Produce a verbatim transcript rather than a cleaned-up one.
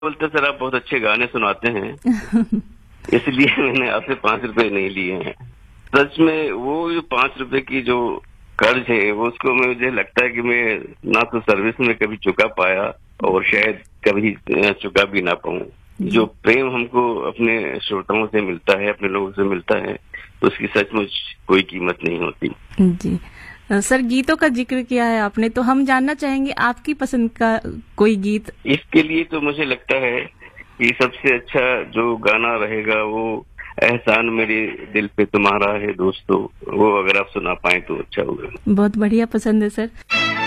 बोलते सर आप बहुत अच्छे गाने सुनाते हैं इसलिए मैंने आपसे पांच रुपए नहीं लिए हैं। सच में वो जो पांच रुपए की जो कर्ज है वो उसको मुझे लगता है कि मैं ना तो सर्विस में कभी चुका पाया और शायद कभी चुका भी ना पाऊं। जो प्रेम हमको अपने श्रोताओं से मिलता है, अपने लोगों से मिलता है, तो उसकी सचमुच कोई कीमत नहीं होती। जी सर, गीतों का जिक्र किया है आपने, तो हम जानना चाहेंगे आपकी पसंद का कोई गीत। इसके लिए तो मुझे लगता है कि सबसे अच्छा जो गाना रहेगा वो एहसान मेरे दिल पे तुम्हारा है दोस्तों, वो अगर आप सुना पाए तो अच्छा होगा। बहुत बढ़िया पसंद है सर।